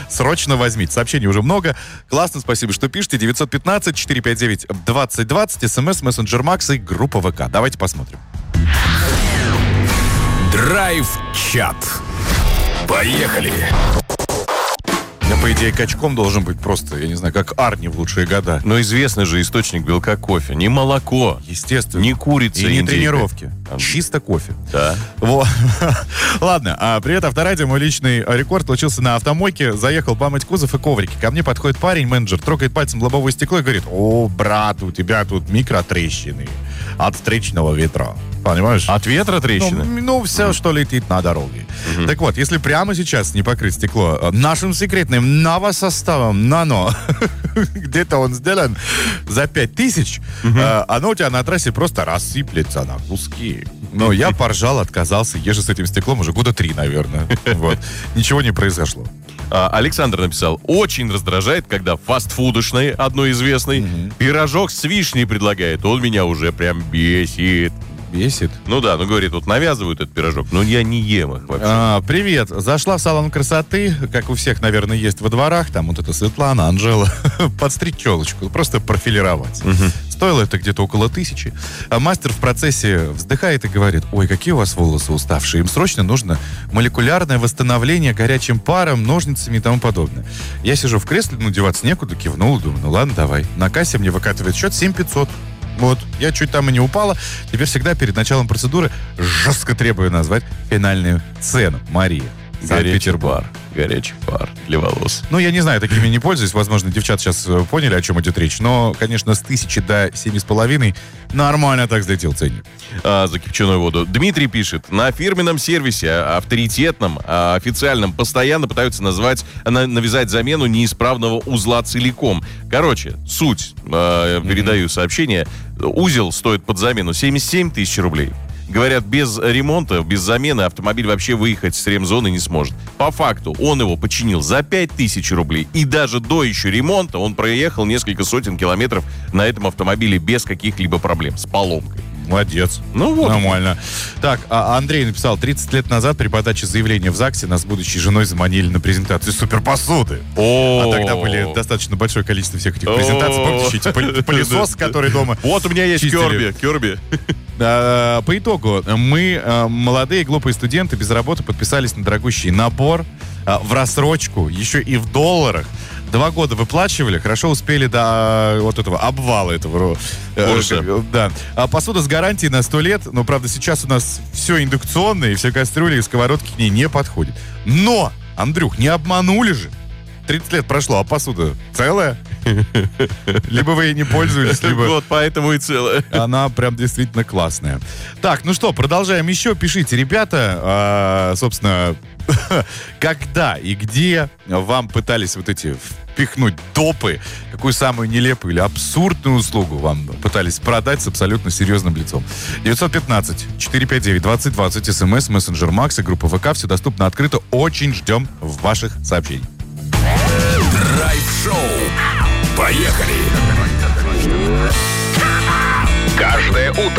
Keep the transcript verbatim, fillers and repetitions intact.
Срочно возьмите. Сообщений уже много. Классно, спасибо, что пишете. девятьсот пятнадцать четыреста пятьдесят девять двадцать двадцать. СМС, мессенджер Макс и группа ВК. Давайте посмотрим. Драйв-чат. Поехали. Я, по идее, качком должен быть просто, я не знаю, как Арни в лучшие года. Но известный же источник белка кофе. Не молоко. Естественно. Не курица, и не индейка. тренировки. Чисто кофе. Да. Вот. Ладно, а, привет, Авторадио. Мой личный рекорд случился на автомойке. Заехал помыть кузов и коврики. Ко мне подходит парень, менеджер, трогает пальцем лобовое стекло и говорит: о, брат, у тебя тут микротрещины от встречного ветра. Понимаешь? От ветра трещины? Ну, ну все, что летит на дороге. Mm-hmm. Так вот, если прямо сейчас не покрыть стекло нашим секретным новосоставом «Нано», где-то он сделан за пять тысяч, mm-hmm. оно у тебя на трассе просто рассыплется на куски. Но я поржал, отказался. Езжу с этим стеклом уже года три, наверное. Вот. Ничего не произошло. А, Александр написал: очень раздражает, когда фастфудочный, одной известный, mm-hmm. пирожок с вишней предлагает. Он меня уже прям бесит. Бесит? Ну да, ну говорит, вот навязывают этот пирожок, но я не ем их вообще. А, привет. Зашла в салон красоты, как у всех, наверное, есть во дворах. Там вот эта Светлана, Анжела. Подстричь челочку, просто профилировать. Угу. Стоило это где-то около тысячи. А мастер в процессе вздыхает и говорит: ой, какие у вас волосы уставшие. Им срочно нужно молекулярное восстановление горячим паром, ножницами и тому подобное. Я сижу в кресле, ну, деваться некуда, кивнул, думаю, ну ладно, давай. На кассе мне выкатывает счет семь тысяч пятьсот. Вот, я чуть там и не упала. Теперь всегда перед началом процедуры жестко требую назвать финальную цену. Мария. Горячий пар. Горячий пар для волос. Ну, я не знаю, такими не пользуюсь. Возможно, девчата сейчас поняли, о чем идет речь. Но, конечно, с тысячи до семи с половиной нормально так взлетел ценник. А, за кипяченую воду. Дмитрий пишет: на фирменном сервисе, авторитетном, официальном, постоянно пытаются назвать, навязать замену неисправного узла целиком. Короче, суть. Э, передаю mm-hmm. сообщение. Узел стоит под замену семьдесят семь тысяч рублей. Говорят, без ремонта, без замены автомобиль вообще выехать с ремзоны не сможет. По факту, он его починил за пять тысяч рублей. И даже до еще ремонта он проехал несколько сотен километров на этом автомобиле без каких-либо проблем, с поломкой. Молодец. Ну вот. Нормально. Так, а Андрей написал: тридцать лет назад при подаче заявления в ЗАГСе нас с будущей женой заманили на презентацию суперпосуды. А тогда были достаточно большое количество всех этих презентаций. Помните, эти пылесос, который дома вот у меня есть Керби. Керби. По итогу, мы, молодые глупые студенты без работы, подписались на дорогущий набор в рассрочку, еще и в долларах. Два года выплачивали, хорошо успели до вот этого обвала этого. Курса. Да. А посуда с гарантией на сто лет, но, правда, сейчас у нас все индукционное, и все кастрюли и сковородки к ней не подходят. Но, Андрюх, не обманули же. тридцать лет прошло, а посуда целая. Либо вы ей не пользуетесь, либо... Вот, поэтому и целая. Она прям действительно классная. Так, ну что, продолжаем еще. Пишите, ребята, а, собственно, когда и где вам пытались вот эти впихнуть допы, какую самую нелепую или абсурдную услугу вам пытались продать с абсолютно серьезным лицом. девятьсот пятнадцать четыреста пятьдесят девять двадцать двадцать, СМС, мессенджер Макс и группа ВК. Все доступно открыто. Очень ждем ваших сообщений. Драйв-шоу. Поехали! Каждое утро